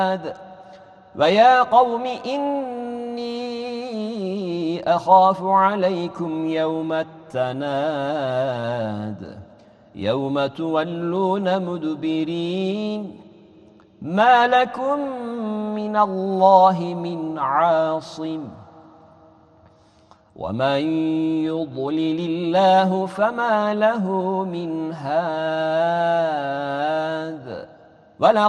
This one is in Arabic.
ويا قوم إني أخاف عليكم يوم التناد يوم تولون مدبرين ما لكم من الله من عاصم ومن يضلل الله فما له من هاد